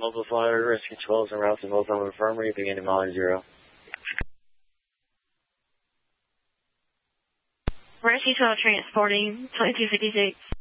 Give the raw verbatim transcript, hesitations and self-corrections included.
Mobile flyer, rescue twelve en route to Mobile Infirmary, beginning mileage zero. Rescue twelve transporting twenty-two fifty-six.